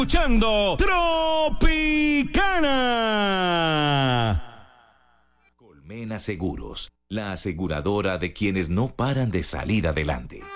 Escuchando Tropicana. Colmena Seguros, la aseguradora de quienes no paran de salir adelante.